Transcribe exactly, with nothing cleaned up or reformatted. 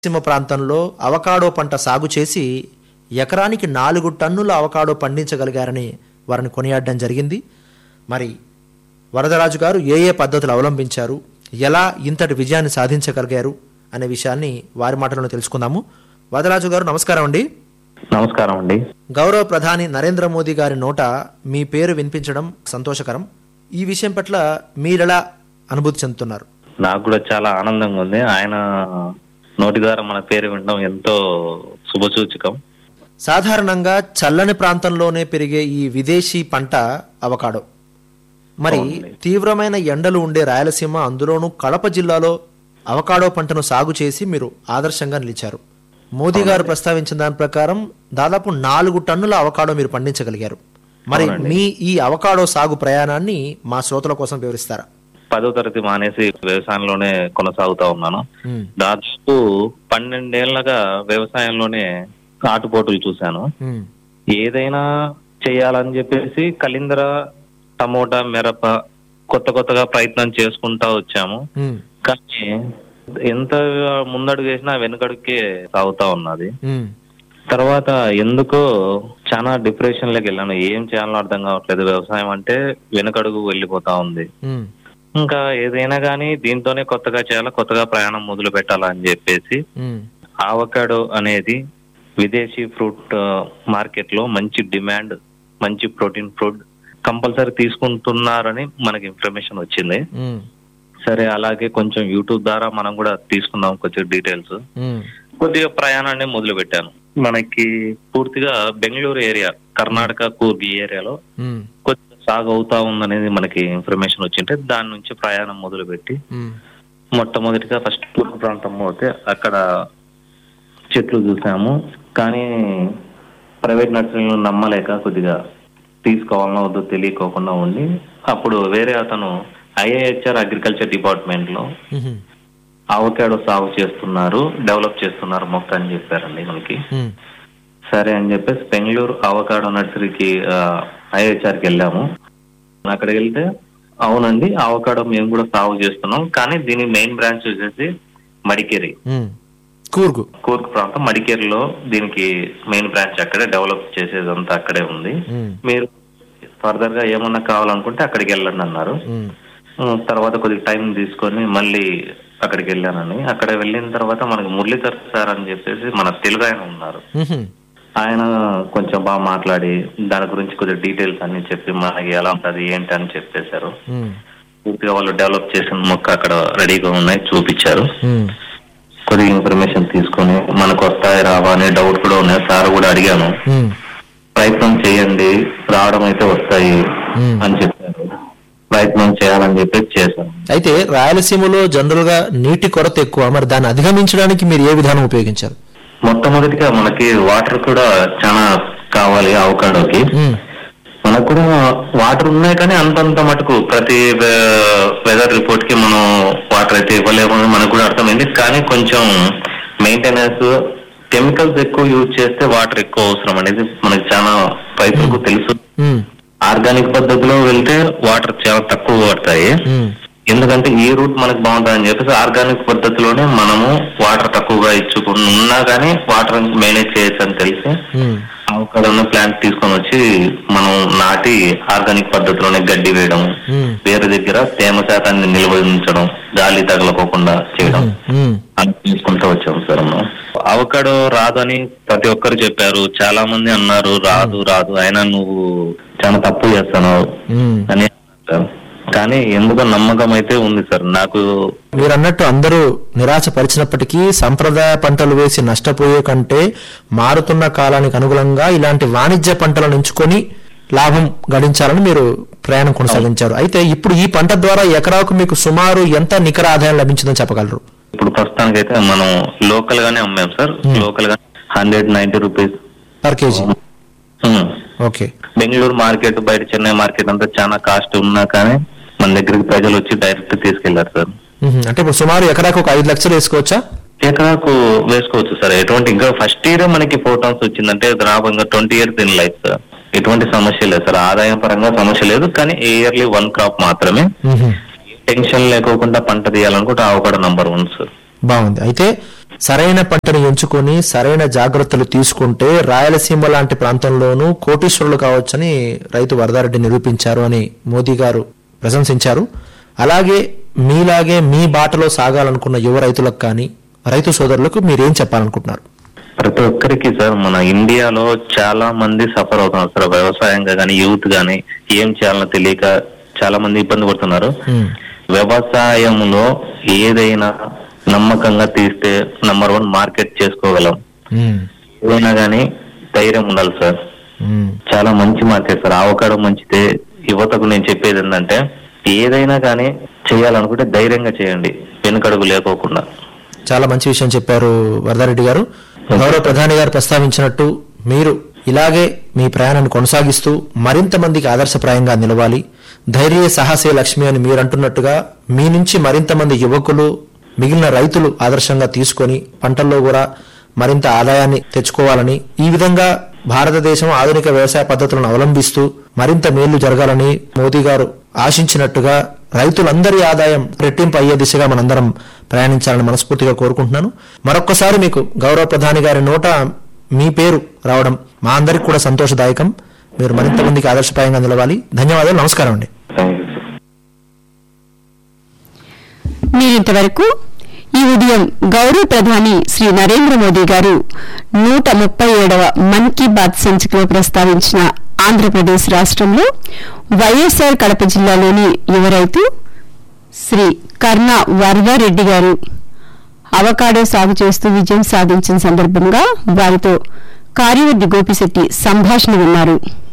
రాయలసీమ ప్రాంతంలో అవకాడో పంట సాగు చేసి ఎకరానికి నాలుగు టన్నుల అవకాడో పండించగలిగారని వారిని కొనియాడడం జరిగింది. మరి వరదరాజు గారు ఏ ఏ పద్ధతులు అవలంబించారు, ఎలా ఇంతటి విజయాన్ని సాధించగలిగారు అనే విషయాన్ని వారి మాటలను తెలుసుకుందాము. వరదరాజు గారు నమస్కారం అండి. నమస్కారం అండి. గౌరవ ప్రధాని నరేంద్ర మోదీ గారి నోట మీ పేరు వినిపించడం సంతోషకరం. ఈ విషయం పట్ల మీరెలా అనుభూతి చెందుతున్నారు? నాకు కూడా చాలా ఆనందంగా ఉంది. ఆయన నోటి ద్వారా మన పేరు వినడం ఎంతో శుభసూచకం. సాధారణంగా చల్లని ప్రాంతంలోనే పెరిగే ఈ విదేశీ పంట అవకాడో. మరి తీవ్రమైన ఎండలు ఉండే రాయలసీమ, అందులోనూ కడప జిల్లాలో అవకాడో పంటను సాగు చేసి మీరు ఆదర్శంగా నిలిచారు. మోదీ గారు ప్రస్తావించిన దాని ప్రకారం దాదాపు నాలుగు టన్నుల అవకాడో మీరు పండించగలిగారు. మరి మీ ఈ అవకాడో సాగు ప్రయాణాన్ని మా శ్రోతల కోసం వివరిస్తారా? పదో తరగతి మానేసి వ్యవసాయంలోనే కొనసాగుతా ఉన్నాను. దాదాపు పన్నెండేళ్లగా వ్యవసాయంలోనే ఆటుపోటులు చూశాను. ఏదైనా చేయాలని చెప్పేసి కలిందర, టమోటా, మిరప కొత్త కొత్తగా ప్రయత్నం చేసుకుంటా వచ్చాము. కానీ ఎంత ముందడుగు వేసినా వెనుకడుకే సాగుతా ఉన్నది. తర్వాత ఎందుకో చాలా డిప్రెషన్ లోకి వెళ్ళాను. ఏం చేయాలో అర్థం కావట్లేదు. వ్యవసాయం అంటే వెనుకడుగు వెళ్ళిపోతా ఉంది. ఇంకా ఏదైనా గానీ దీంతోనే కొత్తగా చేయాలా, కొత్తగా ప్రయాణం మొదలు పెట్టాలా అని చెప్పేసి అవకాడో అనేది విదేశీ ఫ్రూట్ మార్కెట్ లో మంచి డిమాండ్, మంచి ప్రోటీన్ ఫుడ్ కంపల్సరీ తీసుకుంటున్నారని మనకి ఇన్ఫర్మేషన్ వచ్చింది. సరే, అలాగే కొంచెం యూట్యూబ్ ద్వారా మనం కూడా తీసుకుందాం కొంచెం డీటెయిల్స్. కొద్దిగా ప్రయాణాన్ని మొదలు పెట్టాను. మనకి పూర్తిగా బెంగళూరు ఏరియా, కర్ణాటక, కూర్గ్ ఈ ఏరియాలో కొద్దిగా సాగు అవుతా ఉందనేది మనకి ఇన్ఫర్మేషన్ వచ్చింటే దాని నుంచి ప్రయాణం మొదలు పెట్టి మొట్టమొదటిగా ఫస్ట్ తూర్పు ప్రాంతం పోతే అక్కడ చెట్లు చూసాము. కానీ ప్రైవేట్ నర్సరీలు నమ్మలేక కొద్దిగా తీసుకోవాలన్నా వద్దో తెలియకోకుండా ఉండి అప్పుడు వేరే అతను ఐఏహెచ్ఆర్ అగ్రికల్చర్ డిపార్ట్మెంట్ లో అవకాడో సాగు చేస్తున్నారు, డెవలప్ చేస్తున్నారు మొక్క అని చెప్పారండి మనకి. సరే అని చెప్పేసి బెంగళూరు అవకాడో నర్సరీకి ఐఏహెచ్ఆర్కి వెళ్ళాము. అక్కడికి వెళ్తే అవునండి అవకాడో మేము కూడా సాగు చేస్తున్నాం, కానీ దీని మెయిన్ బ్రాంచ్ వచ్చేసి మడికేరి, కూర్గు కూర్గ్ ప్రాంతం మడికేరిలో దీనికి మెయిన్ బ్రాంచ్ అక్కడే, డెవలప్ చేసేదంతా అక్కడే ఉంది. మీరు ఫర్దర్ గా ఏమన్నా కావాలనుకుంటే అక్కడికి వెళ్ళండి అన్నారు. తర్వాత కొద్దిగా టైం తీసుకొని మళ్ళీ అక్కడికి వెళ్ళానని. అక్కడ వెళ్ళిన తర్వాత మనకి మురళీధర్ సార్ అని చెప్పేసి మన తెలుగు ఆయన ఉన్నారు. ఆయన కొంచెం బాగా మాట్లాడి దాని గురించి కొద్దిగా డీటెయిల్స్ అన్ని చెప్పి మనకి ఎలా ఉంటది ఏంటి అని చెప్పేశారు. పూర్తిగా వాళ్ళు డెవలప్ చేసిన మొక్క అక్కడ రెడీగా ఉన్నాయి చూపించారు. కొద్దిగా ఇన్ఫర్మేషన్ తీసుకొని మనకు వస్తాయి రావా అనే డౌట్ కూడా ఉన్నాయి. సార్ కూడా అడిగాను, ప్రయత్నం చేయండి రావడం అయితే వస్తాయి అని చెప్పారు. ప్రయత్నం చేయాలని చెప్పి చేశాను. అయితే రాయలసీమలో జనరల్ గా నీటి కొరత ఎక్కువ, మరి దాన్ని అధిగమించడానికి మీరు ఏ విధానం ఉపయోగించారు? మొట్టమొదటిగా మనకి వాటర్ కూడా చాలా కావాలి అవకాడోకి. మనకు కూడా వాటర్ ఉన్నాయి కానీ అంతంత మటుకు ప్రతి వెదర్ రిపోర్ట్ కి మనం వాటర్ అయితే ఇవ్వలేమని మనకు కూడా అర్థమైంది. కానీ కొంచెం మెయింటెనెన్స్, కెమికల్స్ ఎక్కువ యూజ్ చేస్తే వాటర్ ఎక్కువ అవసరం అనేది మనకి చాలా రైతులకు తెలుసు. ఆర్గానిక్ పద్ధతిలో వెళ్తే వాటర్ చాలా తక్కువ పడతాయి. ఎందుకంటే ఈ రూట్ మనకు బాగుంటుందని చెప్పేసి ఆర్గానిక్ పద్ధతిలోనే మనము వాటర్ తక్కువగా ఇచ్చుకుని ఉన్నా కానీ వాటర్ మేనేజ్ చేయొచ్చు అని తెలిసి అవకాడో ప్లాంట్ తీసుకొని వచ్చి మనం నాటి ఆర్గానిక్ పద్ధతిలోనే గడ్డి వేయడం, వేరే దగ్గర తేమ శాతాన్ని నిల్వ ఉంచడం, గాలి తగలకోకుండా చేయడం అని తీసుకుంటూ వచ్చాము సార్. మనం అవకాడో రాదని ప్రతి ఒక్కరు చెప్పారు, చాలా మంది అన్నారు రాదు రాదు అయినా నువ్వు చాలా తప్పు చేస్తున్నావు అని. కానీ ఎందుకో నమ్మకం అయితే ఉంది సార్ నాకు. మీరు అన్నట్టు అందరూ నిరాశ పరిచినప్పటికీ సంప్రదాయ పంటలు వేసి నష్టపోయే కంటే మారుతున్న కాలానికి అనుగుణంగా ఇలాంటి వాణిజ్య పంటలను ఎంచుకొని లాభం గడించాలని మీరు ప్రయాణం కొనసాగించారు. అయితే ఇప్పుడు ఈ పంట ద్వారా ఎకరాకు మీకు సుమారు ఎంత నికర ఆదాయం లభించిందని చెప్పగలరు? ఇప్పుడు ప్రస్తుతానికి అయితే మనం లోకల్ గానే అమ్మాం సార్. లోకల్ గా hundred ninety rupees per KG. Okay. Bengaluru market, బయట చెన్నై మార్కెట్ అంతా చాలా కాస్ట్ ఉన్నా కానీ మన దగ్గరికి ప్రజలు వచ్చి డైరెక్ట్ తీసుకెళ్లారు సార్. అంటే ఇప్పుడు సుమారు ఎకరాకు ఒక ఐదు లక్షలు వేసుకోవచ్చా? ఎకరాకు వేసుకోవచ్చు సార్. ఎటువంటి ఇంకా ఫస్ట్ ఇయర్ మనకి ఫోర్ టన్స్ వచ్చిందంటే రాబోగా twenty years in life sir. ఎటువంటి సమస్య లేదు సార్, ఆదాయం పరంగా సమస్య లేదు. కానీ ఇయర్లీ వన్ క్రాప్ మాత్రమే. టెన్షన్ లేకోకుండా పంట తీయాలనుకుంటే అవకాడో నంబర్ వన్ సార్. బాగుంది. అయితే సరైన పంటను ఎంచుకొని సరైన జాగ్రత్తలు తీసుకుంటే రాయలసీమ లాంటి ప్రాంతంలోనూ కోటీశ్వరులు కావచ్చని రైతు వరదారెడ్డి నిరూపించారు అని మోదీ గారు ప్రశంసించారు. అలాగే మీలాగే మీ బాటలో సాగాలనుకున్న యువ రైతులకు కానీ రైతు సోదరులకు మీరేం చెప్పాలనుకుంటున్నారు? ప్రతి ఒక్కరికి సార్, మన ఇండియాలో చాలా మంది సఫర్ అవుతున్నారు సార్. వ్యవసాయంగా కానీ యూత్ కానీ ఏం చేయాలనో తెలియక చాలా మంది ఇబ్బంది పడుతున్నారు. వ్యవసాయంలో ఏదైనా నమ్మకంగా తీస్తే నంబర్ వన్ మార్కెట్ చేసుకోగలం. ఏదైనా కానీ ధైర్యం ఉండాలి సార్. చాలా మంచి మార్కెట్ సార్. అవకాడో మంచిదే. యువతకు నేను చెప్పేది ఏంటంటే ఏదైనా కానీ చేయాలనుకుంటే ధైర్యంగా చేయండి, వెనుకడుగు లేకోకుండా. చాలా మంచి విషయం చెప్పారు వరదారెడ్డి గారు. గౌరవ ప్రధాని గారు ప్రస్తావించినట్టు మీరు ఇలాగే మీ ప్రయాణాన్ని కొనసాగిస్తూ మరింత మందికి ఆదర్శప్రాయంగా నిలవాలి. ధైర్య సాహసే లక్ష్మి అని మీరు అంటున్నట్టుగా మీ నుంచి మరింత మంది యువకులు, మిగిలిన రైతులు ఆదర్శంగా తీసుకొని పంటల్లో కూడా మరింత ఆదాయాన్ని తెచ్చుకోవాలని, ఈ విధంగా భారతదేశం ఆధునిక వ్యవసాయ పద్ధతులను అవలంబిస్తూ మరింత మేలు జరగాలని మోదీ గారు ఆశించినట్టుగా రైతులందరి ఆదాయం రెట్టింపు అయ్యే దిశగా మనందరం ప్రయాణించాలని మనస్ఫూర్తిగా కోరుకుంటున్నాను. మరొక్కసారి మీకు గౌరవ ప్రధాని గారి నోట మీ పేరు రావడం మా అందరికి కూడా సంతోషదాయకం. మీరు మరింత మందికి ఆదర్శప్రాయంగా నిలవాలి. ధన్యవాదాలు. నమస్కారం అండి. మీరింతవరకు ఈ ఉదయం గౌరవ ప్రధాని శ్రీ నరేంద్ర మోదీ గారు నూట ముప్పై ఏడవ మన్ కీ బాత్ సంచికలో ప్రస్తావించిన ఆంధ్రప్రదేశ్ రాష్ట్రంలో వైఎస్ఆర్ కడప జిల్లాలోని యువ రైతు శ్రీ కర్ణ వరదారెడ్డి గారు అవకాడో సాగు చేస్తూ విజయం సాధించిన సందర్భంగా వారితో కార్యవర్ధి గోపిశెట్టి సంభాషణ విన్నారు.